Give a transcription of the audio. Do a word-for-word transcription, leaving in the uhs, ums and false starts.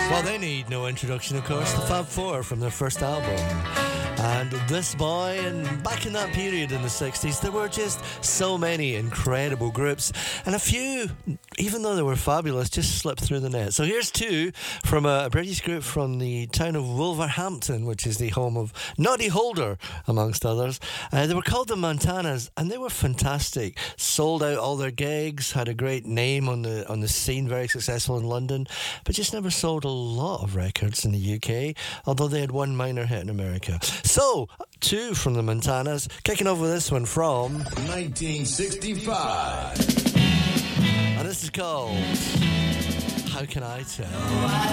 Well, they need no introduction, of course. The Fab Four from their first album. And This Boy, and back in that period in the sixties, there were just so many incredible groups, and a few, even though they were fabulous, just slipped through the net. So here's two from a, a British group from the town of Wolverhampton, which is the home of Noddy Holder, amongst others. Uh, they were called the Montanas, and they were fantastic. Sold out all their gigs, had a great name on the on the scene, very successful in London, but just never sold a lot of records in the U K, although they had one minor hit in America. So, two from the Montanas, kicking off with this one from nineteen sixty-five. And this is called How Can I Tell?